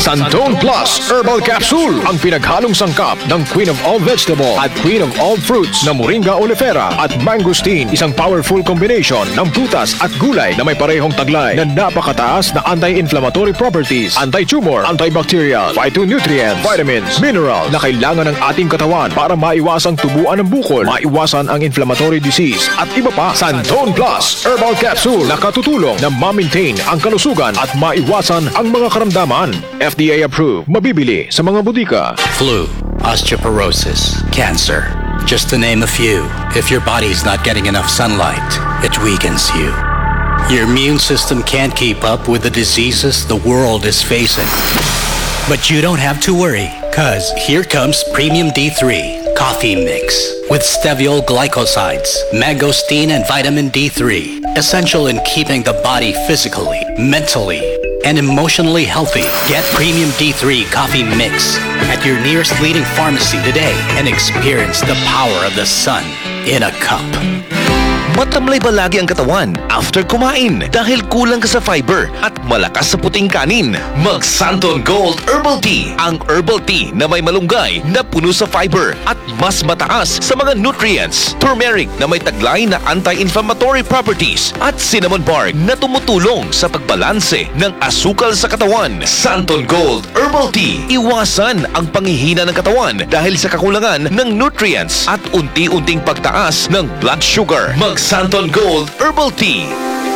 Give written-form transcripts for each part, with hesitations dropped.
Santone Plus Herbal Capsule, ang pinaghalong sangkap ng Queen of all Vegetable at Queen of all Fruits na Moringa oleifera at mangosteen, isang powerful combination ng prutas at gulay na may parehong taglay na napakataas na anti-inflammatory properties, anti-tumor, antibacterial, phytonutrients, vitamins, minerals na kailangan ng ating katawan para maiwasang tubuan ng bukol, maiwasan ang inflammatory disease at iba pa. Santone Plus Herbal Capsule na katutulong na ma-maintain ang kalusugan at maiwasan ang mga karamdaman. FDA approved. Mabibili sa mga butika. Flu, osteoporosis, cancer, just to name a few. If your body's not getting enough sunlight, it weakens you. Your immune system can't keep up with the diseases the world is facing. But you don't have to worry, cause here comes Premium D3 Coffee Mix with steviol glycosides, mangosteen, and vitamin D3. Essential in keeping the body physically, mentally, and emotionally healthy. Get Premium D3 Coffee Mix at your nearest leading pharmacy today and experience the power of the sun in a cup. Matamlay ba lagi ang katawan after kumain dahil kulang ka sa fiber at malakas sa puting kanin? Mag Santone Gold Herbal Tea, ang herbal tea na may malunggay na puno sa fiber at mas mataas sa mga nutrients. Turmeric na may taglay na anti-inflammatory properties at cinnamon bark na tumutulong sa pagbalanse ng asukal sa katawan. Santone Gold Herbal Tea, iwasan ang panghihina ng katawan dahil sa kakulangan ng nutrients at unti-unting pagtaas ng blood sugar. Mag Santone Gold Herbal Tea.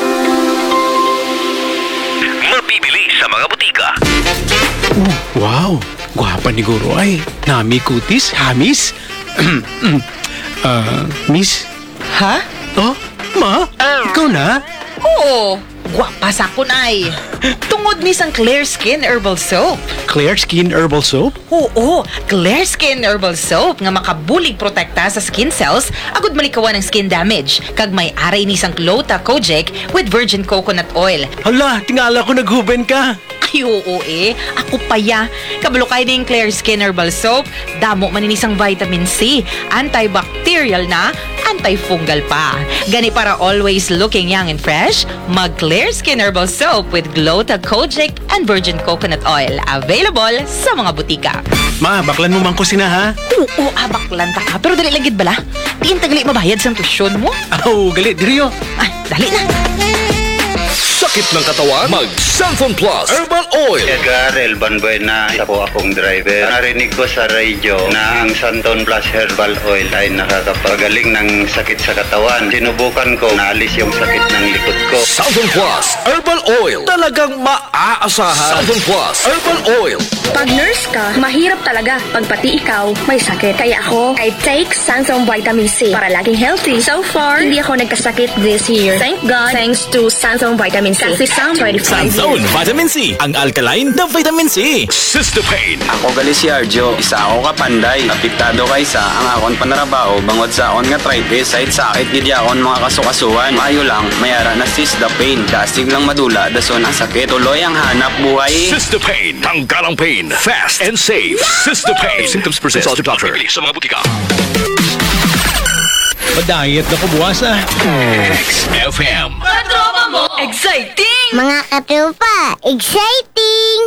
Mabibili sa mga butika. Wow! Gwapa ni Guro ay. Nami kutis, hamis. Miss? Ha? Oh, ma? Ikaw na? Oo, gwapa sa kun ay. Tungod ni sang Clear Skin Herbal Soap. Clear Skin Herbal Soap? Oo, Clear Skin Herbal Soap nga makabulig protekta sa skin cells agud malikawan ng skin damage. Kag may aray ni sang Clota Kojic with virgin coconut oil. Hala, tingala ko naghuben ka. Ay, oo ako paya. Kabalo kay ning Clear Skin Herbal Soap, damo man ni sang vitamin C, antibacterial na, antifungal pa. Gani para always looking young and fresh, mag Clear Skin Herbal Soap with Glota Kojic and virgin coconut oil. Available sa mga butika. Ma, baklan mo man ko sina ha? Oo, baklan ta ka. Pero dali lagid bala. Diin tagali mabayad sa tusyon mo. Oh, galit, diriyo. Dali na. Sakit ng katawan? Mag Santone Plus Herbal Oil. Edgar Elban Buena, isa po akong driver. Narinig ko sa radyo na ang Santone Plus Herbal Oil ay nakakapagaling ng sakit sa katawan. Sinubukan ko, naalis yung sakit ng likod ko. Santone Plus Herbal Oil. Talagang maaasahan. Santone Plus Herbal Oil. Pag nurse ka, mahirap talaga pag pati ikaw may sakit. Kaya ako, I take Santone Vitamin C para laging healthy. So far, hindi ako nagkasakit this year. Thank God, thanks to Santone Vitamin C. Kasi Sam 25 Santone Vitamin C, ang alkaline na vitamin C. Cystopain. Ako gali si Arjo, isa ako kapanday. Apektado kay sa ang akon panarabaho bangod sa akon nga arthritis. Kahit sakit gid akon mga kasukasuan. Mayo lang, mayara na Cystopain. Dasig lang madula, dason ang sakit. Tuloy ang hanap buhay. Cystopain. Tanggal ang pain. Fast and safe. Cystopain. Symptoms present. Consult your doctor. Bibili sa mga butika. Madayat na ko buwas XFM. Katropa mo, exciting! Mga katropa, exciting!